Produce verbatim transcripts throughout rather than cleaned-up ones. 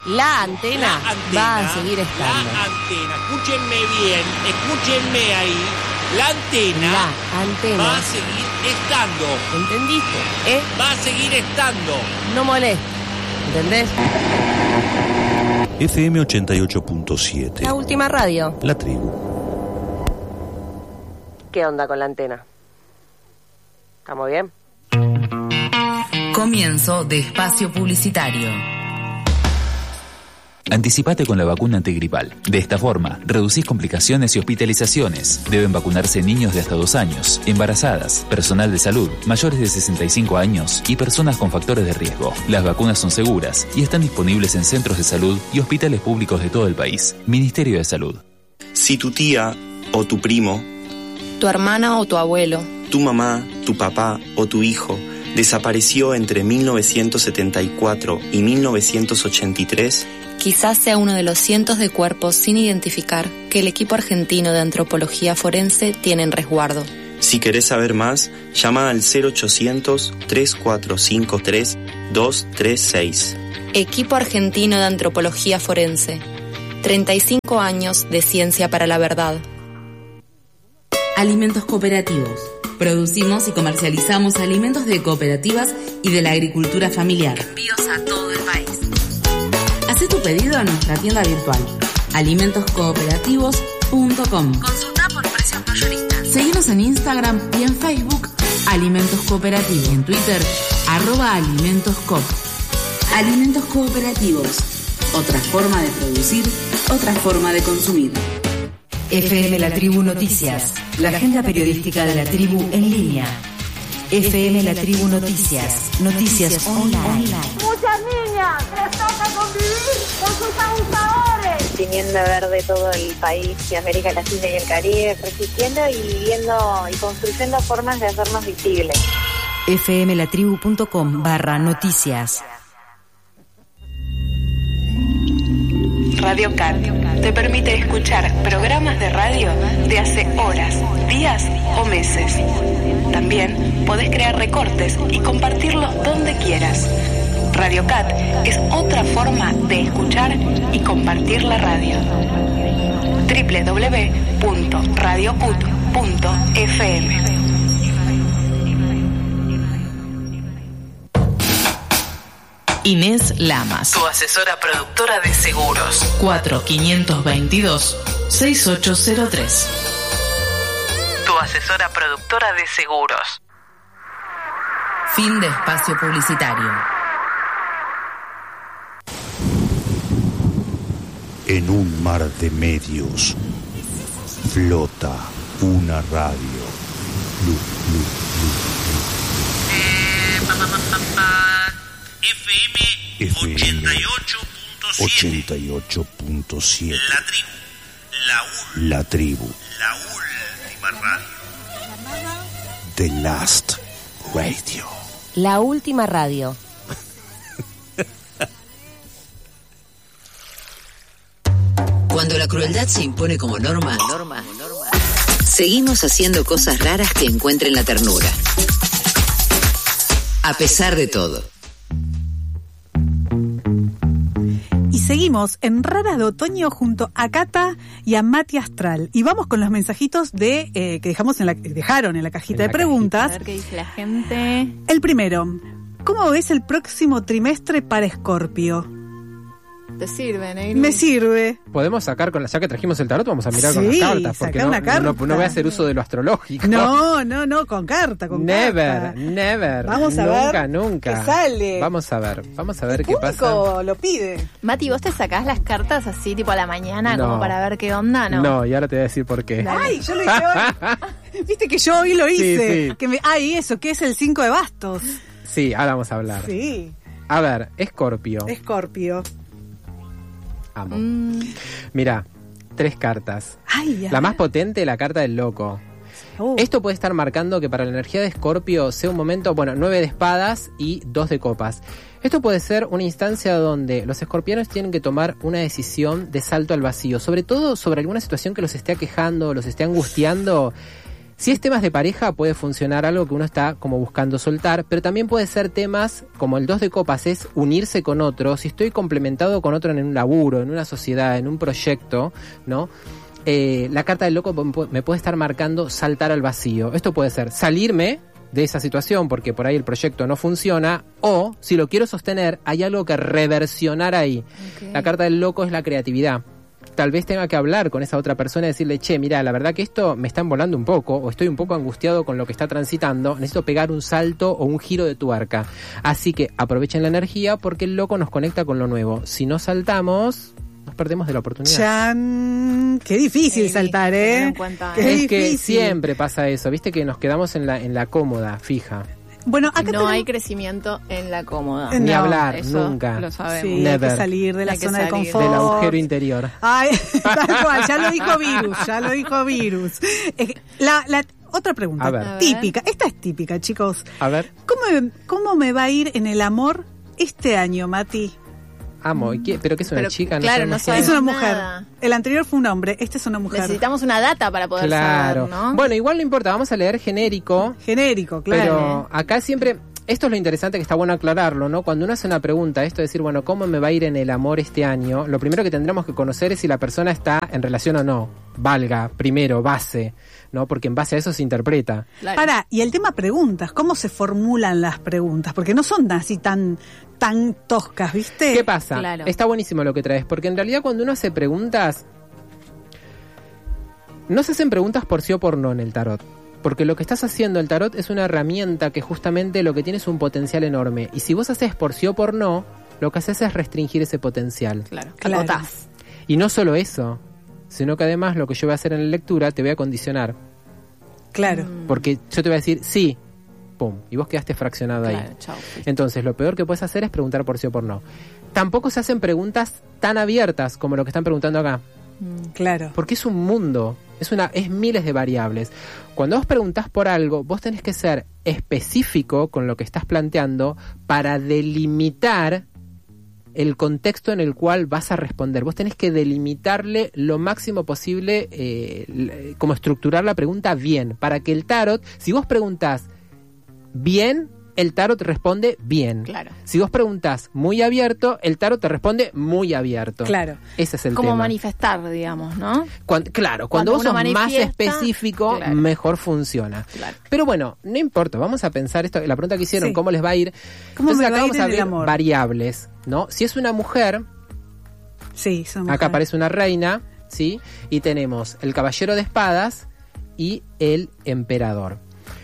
La antena, La antena va a seguir estando. La antena, escúchenme bien, escúchenme ahí. La antena, La antena va a seguir estando. ¿Entendiste? ¿Eh? Va a seguir estando. No molestes. ¿Entendés? F M ochenta y ocho punto siete. La última radio. La tribu. ¿Qué onda con la antena? ¿Estamos bien? Comienzo de espacio publicitario. Anticipate con la vacuna antigripal. De esta forma, reducís complicaciones y hospitalizaciones. Deben vacunarse niños de hasta dos años, embarazadas, personal de salud, mayores de sesenta y cinco años y personas con factores de riesgo. Las vacunas son seguras y están disponibles en centros de salud y hospitales públicos de todo el país. Ministerio de Salud. Si tu tía o tu primo, tu hermana o tu abuelo, tu mamá, tu papá o tu hijo desapareció entre mil novecientos setenta y cuatro y mil novecientos ochenta y tres, quizás sea uno de los cientos de cuerpos sin identificar que el equipo argentino de antropología forense tiene en resguardo. Si querés saber más, llama al cero ochocientos, tres cuatro cinco tres, dos tres seis. Equipo argentino de antropología forense. treinta y cinco años de ciencia para la verdad. Alimentos cooperativos. Producimos y comercializamos alimentos de cooperativas y de la agricultura familiar. Envíos a todo el país. Haz tu pedido a nuestra tienda virtual, alimentos cooperativos punto com. Consulta por precios mayoristas. Seguinos en Instagram y en Facebook, Alimentos Cooperativos. En Twitter, arroba alimentoscoop. Alimentos cooperativos. Otra forma de producir, otra forma de consumir. F M La Tribu Noticias, la agenda periodística de la tribu en línea. F M La Tribu Noticias, noticias online. Muchas niñas les toca convivir con sus abusadores. Viniendo a ver de todo el país y América Latina y el Caribe, resistiendo y viviendo y construyendo formas de hacernos visibles. F M La Tribu punto com barra noticias. Radio Cat te permite escuchar programas de radio de hace horas, días o meses. También podés crear recortes y compartirlos donde quieras. Radio Cat es otra forma de escuchar y compartir la radio. doble u doble u doble u punto radio cut punto f m. Inés Lamas, tu asesora productora de seguros. cuatro cinco dos, seis ocho cero tres. Tu asesora productora de seguros. Fin de espacio publicitario. En un mar de medios flota una radio. Lu, lu, lu, lu. Eh, pa, pa, pa, pa. F M ochenta y ocho punto siete. La tribu. La, ul- la tribu. La última radio. The Last Radio. La última radio. Cuando la crueldad se impone como norma, norma, norma, seguimos haciendo cosas raras que encuentren la ternura. A pesar de todo. Y seguimos en Raras de Otoño junto a Cata y a Mati Astral. Y vamos con los mensajitos de eh, que dejamos en la, dejaron en la cajita en la de preguntas. Cajita. A ver qué dice la gente. El primero, ¿cómo ves el próximo trimestre para Escorpio? ¿Te sirve, Negri? Me sirve. Podemos sacar, con la, ya que trajimos el tarot, vamos a mirar sí, con las cartas. Porque no, una carta. No, no, no voy a hacer uso de lo astrológico. No, no, no, con carta, con never, carta. Never, never. Vamos a nunca, ver nunca. qué sale. Vamos a ver, vamos a ver el qué pasa. El público lo pide. Mati, ¿vos te sacás las cartas así, tipo a la mañana, no. como para ver qué onda? No, no, y ahora te voy a decir por qué. Ay, yo lo hice hoy. Viste que yo hoy lo hice. Sí, sí. Que me, ay, eso, ¿qué es el cinco de bastos? Sí, ahora vamos a hablar. Sí. A ver, Escorpio. Escorpio. Amo. Mm. Mira, tres cartas. Ay, la más potente, la carta del loco. Uh. Esto puede estar marcando que para la energía de Escorpio sea un momento, bueno, nueve de espadas y dos de copas. Esto puede ser una instancia donde los escorpianos tienen que tomar una decisión de salto al vacío, sobre todo sobre alguna situación que los esté aquejando, los esté angustiando. Si es temas de pareja, puede funcionar algo que uno está como buscando soltar, pero también puede ser temas como el dos de copas, es unirse con otro. Si estoy complementado con otro en un laburo, en una sociedad, en un proyecto, ¿no? Eh, la carta del loco me puede estar marcando saltar al vacío. Esto puede ser salirme de esa situación porque por ahí el proyecto no funciona, o si lo quiero sostener, hay algo que reversionar ahí. Okay. La carta del loco es la creatividad. Tal vez tenga que hablar con esa otra persona y decirle, che, mira, la verdad que esto me está embolando un poco, o estoy un poco angustiado con lo que está transitando, necesito pegar un salto o un giro de tuerca. Así que aprovechen la energía porque el loco nos conecta con lo nuevo. Si no saltamos, nos perdemos de la oportunidad. Chan, qué difícil sí, saltar, ¿eh? Qué es difícil. Que siempre pasa eso, viste que nos quedamos en la, en la cómoda, fija. Bueno, acá no tenemos... hay crecimiento en la cómoda. Ni no, hablar, eso nunca. Lo sabemos. Sí, hay que salir de la zona de confort. Del agujero interior. Ay, tal cual, ya lo dijo Virus, ya lo dijo Virus. La, la otra pregunta, a ver. típica, esta es típica, chicos. A ver. ¿Cómo, ¿Cómo me va a ir en el amor este año, Mati? Amo, ¿y qué? ¿Pero qué es una Pero, chica? No claro, no es una mujer. Nada. El anterior fue un hombre, este es una mujer. Necesitamos una data para poder claro. saber, ¿no? Bueno, igual no importa, vamos a leer genérico. Genérico, claro. Pero acá siempre... Esto es lo interesante, que está bueno aclararlo, ¿no? Cuando uno hace una pregunta, esto de decir, bueno, ¿cómo me va a ir en el amor este año? Lo primero que tendremos que conocer es si la persona está en relación o no. Valga, primero, base, ¿no? Porque en base a eso se interpreta. Claro. Pará, y el tema preguntas, ¿cómo se formulan las preguntas? Porque no son así tan, tan toscas, ¿viste? ¿Qué pasa? Claro. Está buenísimo lo que traes, porque en realidad cuando uno hace preguntas, no se hacen preguntas por sí o por no en el tarot. Porque lo que estás haciendo, el tarot es una herramienta que justamente lo que tiene es un potencial enorme. Y si vos haces por sí o por no, lo que haces es restringir ese potencial. Claro, claro. acotás. Y no solo eso, sino que además lo que yo voy a hacer en la lectura te voy a condicionar. Claro. Porque yo te voy a decir sí, pum, y vos quedaste fraccionado claro, ahí. chau. Entonces lo peor que puedes hacer es preguntar por sí o por no. Tampoco se hacen preguntas tan abiertas como lo que están preguntando acá. Claro. Porque es un mundo, es una es miles de variables. Cuando vos preguntás por algo, vos tenés que ser específico con lo que estás planteando para delimitar el contexto en el cual vas a responder. Vos tenés que delimitarle lo máximo posible, eh, como estructurar la pregunta bien, para que el tarot, si vos preguntás bien, el tarot te responde bien. Claro. Si vos preguntás muy abierto, el tarot te responde muy abierto. Claro. Ese es el Como tema. manifestar, digamos, ¿no? Cuando, claro, cuando, cuando vos sos más específico, claro, mejor funciona. Claro. Pero bueno, no importa, vamos a pensar esto, la pregunta que hicieron, sí, ¿cómo les va a ir? ¿Cómo Entonces me acá va a ir vamos a en el ver amor? Variables, ¿no? Si es una mujer, sí, es una mujer. Acá aparece una reina, ¿sí? Y tenemos el caballero de espadas y el emperador.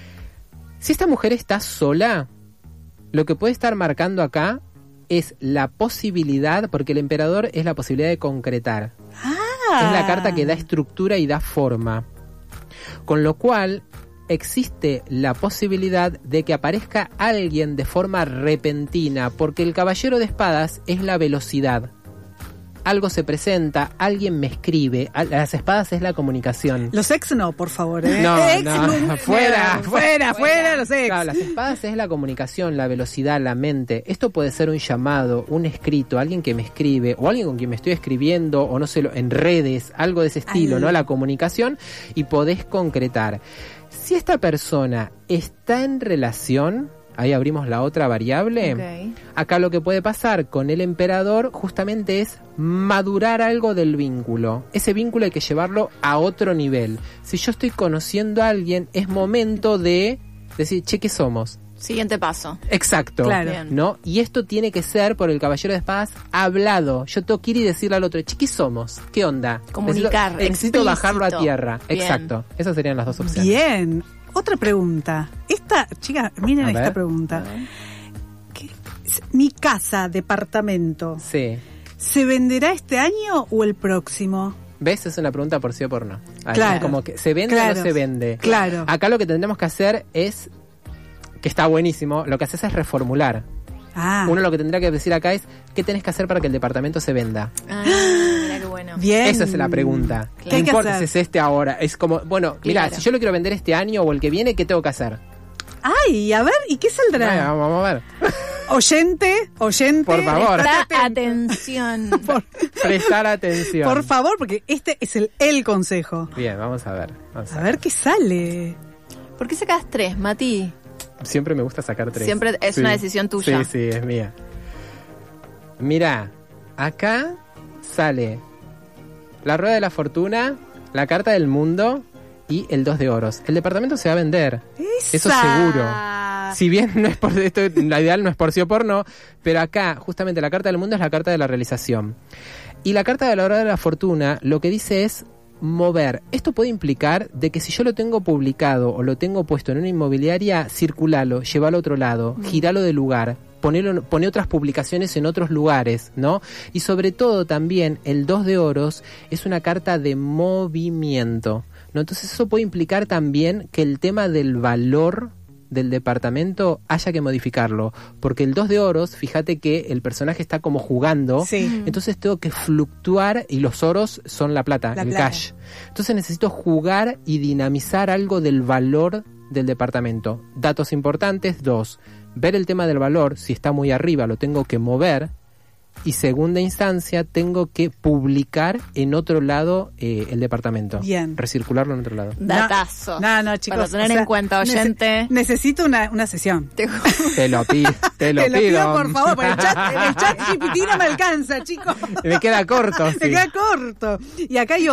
Si esta mujer está sola, lo que puede estar marcando acá es la posibilidad, porque el emperador es la posibilidad de concretar. Ah. Es la carta que da estructura y da forma. Con lo cual existe la posibilidad de que aparezca alguien de forma repentina, porque el caballero de espadas es la velocidad. Algo se presenta, alguien me escribe. Las espadas es la comunicación. Los ex no, por favor. ¿eh? No, ex, no, no, fuera, fuera, fuera, los ex. Claro, las espadas es la comunicación, la velocidad, la mente. Esto puede ser un llamado, un escrito, alguien que me escribe, o alguien con quien me estoy escribiendo, o no sé, en redes, algo de ese estilo, Ay. ¿no? La comunicación, y podés concretar. Si esta persona está en relación, ahí abrimos la otra variable. Okay. Acá lo que puede pasar con el emperador justamente es madurar algo del vínculo. Ese vínculo hay que llevarlo a otro nivel. Si yo estoy conociendo a alguien, es momento de decir, che, ¿qué somos? Siguiente paso. Exacto. Claro. ¿No? Y esto tiene que ser, por el caballero de espadas, hablado. Yo tengo que ir y decirle al otro, che, ¿qué somos? ¿Qué onda? Comunicar. Necesito, necesito bajarlo a tierra. Bien. Exacto. Esas serían las dos opciones. Bien. Otra pregunta. Esta, chicas, miren A esta ver. pregunta. ¿Qué, mi casa, departamento, Sí. ¿se venderá este año o el próximo? ¿Ves? Es una pregunta por sí o por no. Ahí, Claro. Como que ¿se vende Claro. o no se vende? Claro. Acá lo que tendremos que hacer es, que está buenísimo, lo que haces es reformular. Ah. Uno lo que tendría que decir acá es, ¿qué tenés que hacer para que el departamento se venda? Ah, mira qué bueno. Bien. Esa es la pregunta. ¿Qué No hay que importa hacer? si es este ahora. Es como, bueno, mira, Claro. si yo lo quiero vender este año o el que viene, ¿qué tengo que hacer? Ay, a ver, ¿y qué saldrá? Bueno, vamos a ver. Oyente, oyente. Por favor. Presta estate atento. atención. Por, Prestar atención. por favor, porque este es el, el consejo. Bien, vamos a ver. Vamos A ver qué sale. ¿Por qué sacás tres, Mati? Siempre me gusta sacar tres. Siempre es Sí. una decisión tuya. Sí, sí, es mía. Mirá, acá sale la rueda de la fortuna, la carta del mundo y el dos de oros. El departamento se va a vender. ¡Esa! Eso seguro. Si bien no es por esto, la ideal no es por sí o por no, pero acá justamente la carta del mundo es la carta de la realización. Y la carta de la rueda de la fortuna lo que dice es mover. Esto puede implicar de que si yo lo tengo publicado o lo tengo puesto en una inmobiliaria, circulalo, llévalo a otro lado, mm. giralo de lugar, ponelo, pone otras publicaciones en otros lugares, ¿no? Y sobre todo también el dos de oros es una carta de movimiento, ¿no? Entonces eso puede implicar también que el tema del valor del departamento haya que modificarlo, porque el dos de oros, fíjate que el personaje está como jugando, sí. entonces tengo que fluctuar y los oros son la plata, la el plata. cash. Entonces necesito jugar y dinamizar algo del valor del departamento. Datos importantes, dos, ver el tema del valor, si está muy arriba lo tengo que mover. Y segunda instancia, tengo que publicar en otro lado eh, el departamento. Bien. Recircularlo en otro lado. Datazo. No, no, chicos. Para tener o sea, en cuenta, oyente. Nece- necesito una, una sesión. Te, te lo pido, te lo te lo pido. pido, por favor, porque el chat, el chat G P T no me alcanza, chicos. Me queda corto. Me sí. queda corto. Y acá hay